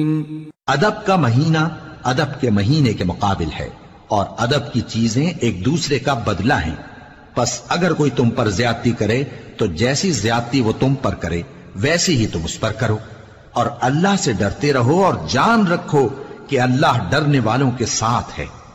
अदब का महीना अदब के महीने के मुकाबिल है और अदब की चीजें एक दूसरे का बदला हैं। बस अगर कोई तुम पर ज्यादती करे तो जैसी ज्यादती वो तुम पर करे वैसी ही तुम उस पर करो, और अल्लाह से डरते रहो और जान रखो कि अल्लाह डरने वालों के साथ है।